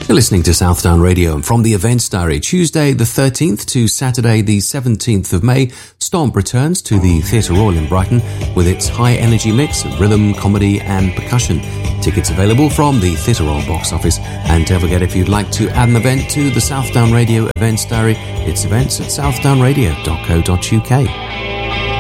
You're listening to Southdown Radio, and from the Events Diary, Tuesday the 13th to Saturday the 17th of May, Stomp returns to the Theatre Royal in Brighton with its high-energy mix of rhythm, comedy and percussion. Tickets available from the Theatre Royal box office. And don't forget, if you'd like to add an event to the Southdown Radio Events Diary, it's events at southdownradio.co.uk.